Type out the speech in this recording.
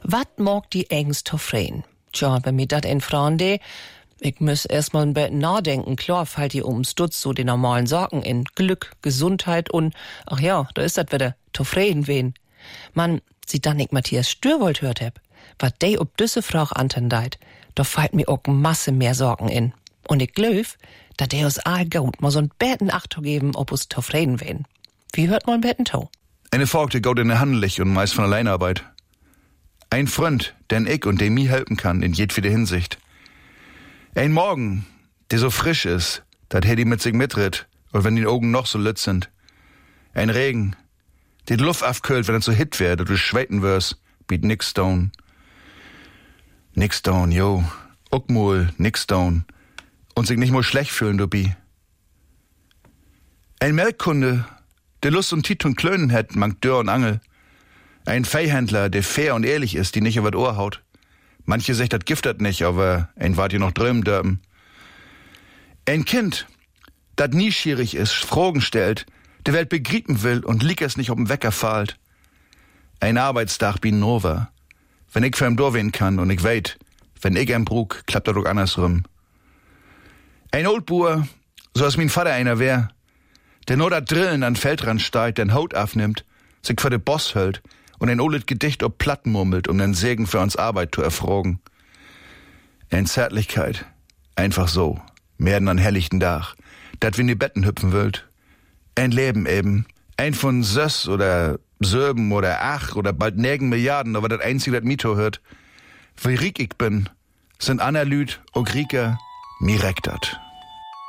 Wat mag die eigens zufrieden? Tja, wenn mir dat in Frande, ich muss erst mal ein bisschen nachdenken. Klar, fällt ihr ums Stutz so die normalen Sorgen in Glück, Gesundheit und, ach ja, da ist dat wieder, zufrieden wen. Man, sieht dann nicht Matthias Stürwold hört hab, wat dey ob düsse Frau antendeit, da fällt mir auch Masse mehr Sorgen in. Und ich glaub, da der uns all gut mal so ein Betten Achtung geben, ob uns zufrieden wen. Wie hört man Betten to? Eine Frau, die geht in der Handlich und meist von Alleinarbeit. Ein Freund, den ich und dem mir helfen kann in jedwede Hinsicht. Ein Morgen, der so frisch ist, dat hätt die mit sich mitritt, und wenn die Augen noch so lütt sind. Ein Regen, die Luft aufkühlt, wenn es so hit wär, dass du schweiten wirst, biet nix down. Nix down, jo. Uckmol, nix down. Und sich nicht mal schlecht fühlen, du bi. Ein Melkkunde, der Lust und Tit und Klönen hätt, mangt Dörr und Angel. Ein Viehhändler, der fair und ehrlich ist, die nicht über das Ohr haut. Manche sagt, das giftet nicht, aber ein wart ihr noch drüben dürben. Ein Kind, dat nieschierig ist, Fragen stellt, der Welt begrieben will und liegt es nicht auf dem Wecker fahlt. Ein Arbeitstag bin Nova. Wenn ich für ihm durchwehen kann und ich weit, wenn ich ihm brug, klappt er doch andersrum. Ein Oldbuhr, so als mein Vater einer wär, der nur dat Drillen an Feldrand steigt, den Haut abnimmt, sich für den Boss hält und ein olet Gedicht ob Platten murmelt, um den Segen für uns Arbeit zu erfragen. Ein Zärtlichkeit, einfach so, mehr denn an helllichten Dach, dat wir in die Betten hüpfen wollt. Ein Leben eben, ein von Söss oder Söben oder Ach oder bald nägen Milliarden, aber das einzige, das Mito hört. Wie riek ich bin, sind Anerlüt, auch Rieker, mir reckt dat.